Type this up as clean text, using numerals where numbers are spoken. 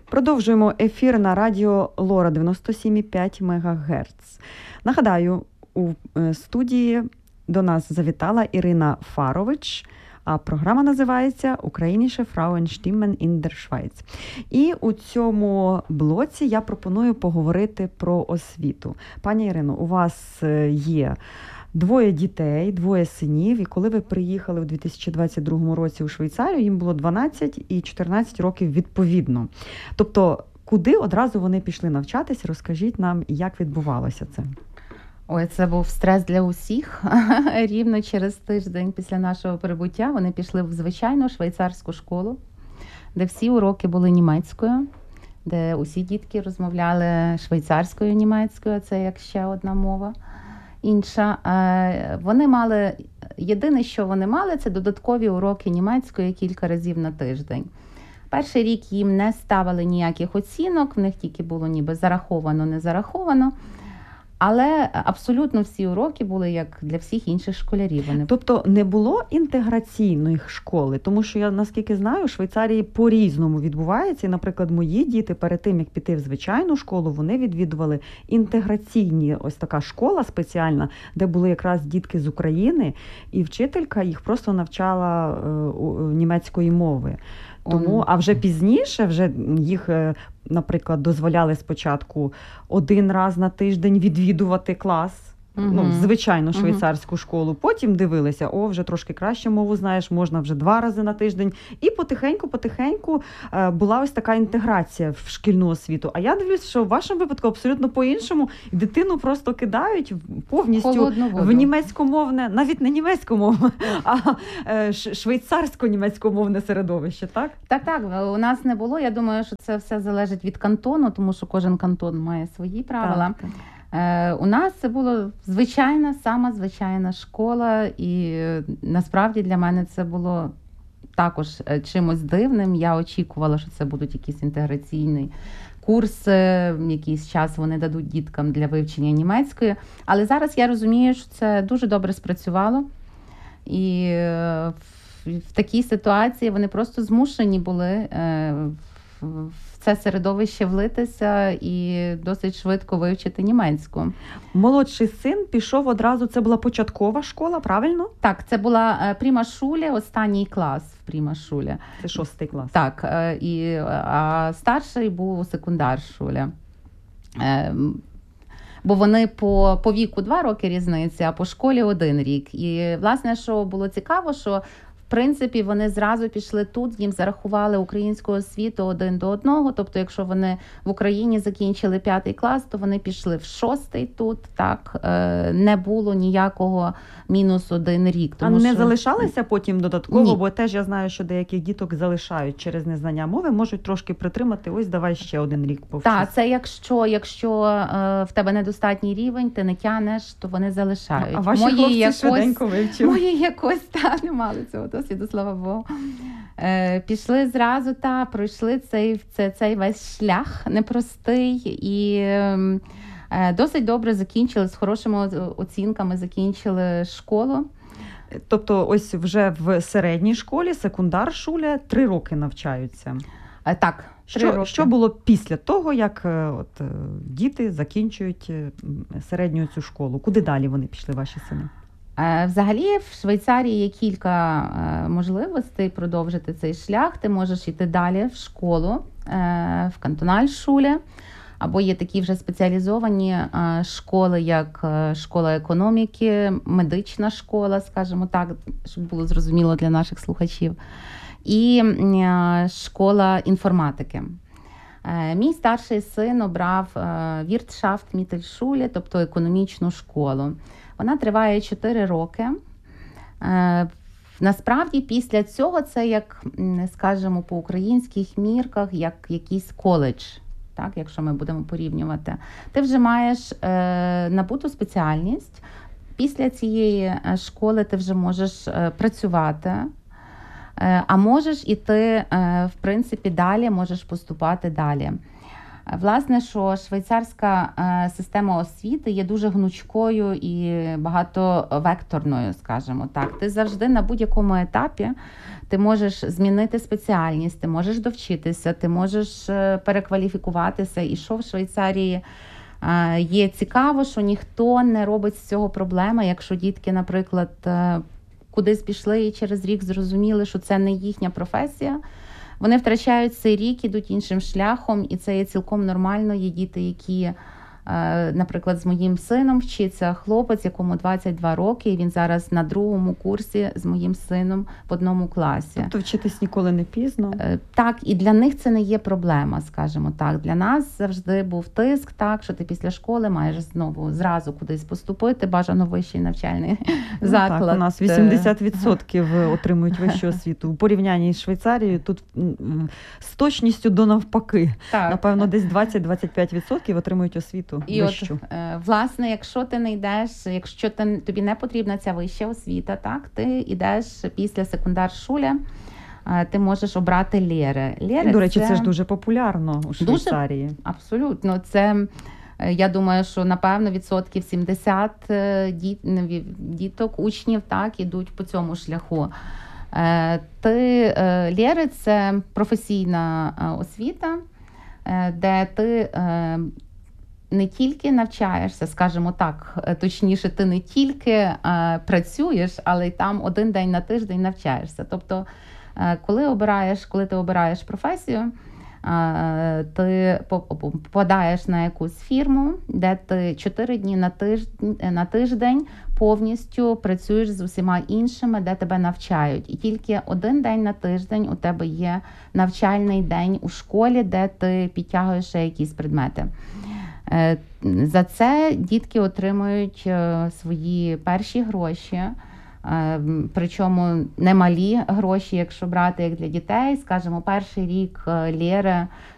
Продовжуємо ефір на радіо Лора 97,5 МГц. Нагадаю, у студії до нас завітала Ірина Фарович, а програма називається «Ukrainische Frauenstimmen in der Schweiz». І у цьому блоці я пропоную поговорити про освіту. Пані Ірино, у вас є двоє дітей, двоє синів, і коли ви приїхали у 2022 році у Швейцарію, їм було 12 і 14 років відповідно. Тобто, куди одразу вони пішли навчатись? Розкажіть нам, як відбувалося це. Ой, це був стрес для усіх. Рівно через тиждень після нашого прибуття вони пішли в звичайну швейцарську школу, де всі уроки були німецькою, де усі дітки розмовляли швейцарською, німецькою, це як ще одна мова інша. Вони мали, єдине, що вони мали, це додаткові уроки німецької кілька разів на тиждень. Перший рік їм не ставили ніяких оцінок, в них тільки було ніби зараховано, не зараховано. Але абсолютно всі уроки були як для всіх інших школярів. Тобто не було інтеграційної школи? Тому що я, наскільки знаю, в Швейцарії по-різному відбувається. І, наприклад, мої діти перед тим, як піти в звичайну школу, вони відвідували інтеграційні, ось така школа спеціальна, де були якраз дітки з України, і вчителька їх просто навчала німецької мови. Тому, а вже пізніше вже їх, наприклад, дозволяли спочатку один раз на тиждень відвідувати клас, звичайну швейцарську школу. Потім дивилися, вже трошки краще мову знаєш, можна вже 2 рази на тиждень. І потихеньку була ось така інтеграція в шкільну освіту. А я дивлюсь, що в вашому випадку абсолютно по-іншому. Дитину просто кидають повністю в німецькомовне, навіть не німецькомовне, а швейцарсько-німецькомовне середовище, так? Так. У нас не було. Я думаю, що це все залежить від кантону, тому що кожен кантон має свої правила. Так. У нас це була сама звичайна школа, і насправді для мене це було також чимось дивним. Я очікувала, що це будуть якісь інтеграційні курси, якийсь час вони дадуть діткам для вивчення німецької. Але зараз я розумію, що це дуже добре спрацювало. І в такій ситуації вони просто змушені були в це середовище влитися і досить швидко вивчити німецьку. Молодший син пішов одразу, це була початкова школа, правильно? Так, це була прімашуля, останній клас в прімашулі. Це 6 клас. Так, а старший був у секундаршулі. Бо вони по віку 2 роки різниці, а по школі 1 рік. І, власне, що було цікаво, що в принципі, вони зразу пішли тут, їм зарахували українську освіту 1 до 1. Тобто, якщо вони в Україні закінчили 5 клас, то вони пішли в 6 тут. Так, не було ніякого -1 рік. Тому, не залишалися потім додатково? Ні. Бо теж я знаю, що деяких діток залишають через незнання мови, можуть трошки притримати, ось давай ще 1 рік повчись. Так, це якщо в тебе недостатній рівень, ти не тянеш, то вони залишають. А ваші хлопці швиденько вивчили? Мої якось не мали цього досвіду, слава Богу. Пішли зразу пройшли цей весь шлях непростий і досить добре закінчили, з хорошими оцінками закінчили школу. Тобто ось вже в середній школі, секундаршуля, 3 роки навчаються? Так, 3 роки. Що було після того, як діти закінчують середню цю школу? Куди далі вони пішли, ваші сини? Взагалі в Швейцарії є кілька можливостей продовжити цей шлях. Ти можеш йти далі в школу, в кантональшулі, або є такі вже спеціалізовані школи, як школа економіки, медична школа, скажімо так, щоб було зрозуміло для наших слухачів, і школа інформатики. Мій старший син обрав Wirtschaft Mittelschule, тобто економічну школу. Вона триває 4 роки. Насправді, після цього це, як, скажімо, по українських мірках, як якийсь коледж, так, якщо ми будемо порівнювати. Ти вже маєш набуту спеціальність. Після цієї школи ти вже можеш працювати, а можеш іти, в принципі, далі, можеш поступати далі. Власне, що швейцарська система освіти є дуже гнучкою і багатовекторною, скажімо так. Ти завжди на будь-якому етапі ти можеш змінити спеціальність, ти можеш довчитися, ти можеш перекваліфікуватися. І що в Швейцарії є цікаво, що ніхто не робить з цього проблеми, якщо дітки, наприклад, кудись пішли і через рік зрозуміли, що це не їхня професія. Вони втрачають цей рік, ідуть іншим шляхом, і це є цілком нормально. Є діти, які, наприклад, з моїм сином вчиться хлопець, якому 22 роки, і він зараз на 2-му курсі з моїм сином в одному класі. Тобто вчитись ніколи не пізно? Так, і для них це не є проблема, скажімо так. Для нас завжди був тиск, так, що ти після школи маєш зразу кудись поступити, бажано вищий навчальний заклад. Так, у нас 80% отримують вищу освіту. У порівнянні з Швейцарією тут з точністю до навпаки. Так. Напевно, десь 20-25% отримують освіту вищу. Власне, якщо ти не йдеш, якщо тобі не потрібна ця вища освіта, так, ти йдеш після секундаршуля, ти можеш обрати лєри. І, до речі, це ж дуже популярно у Швейцарії. Дуже, абсолютно. Це, я думаю, що, напевно, 70% діток, учнів, так, ідуть по цьому шляху. Лєри – це професійна освіта, де ти не тільки навчаєшся, скажімо так, точніше, ти не тільки працюєш, але й там один день на тиждень навчаєшся. Тобто, коли ти обираєш професію, ти попадаєш на якусь фірму, де ти 4 дні на тиждень повністю працюєш з усіма іншими, де тебе навчають. І тільки один день на тиждень у тебе є навчальний день у школі, де ти підтягуєш ще якісь предмети. За це дітки отримують свої перші гроші, причому немалі гроші, якщо брати як для дітей. Скажімо, перший рік лєри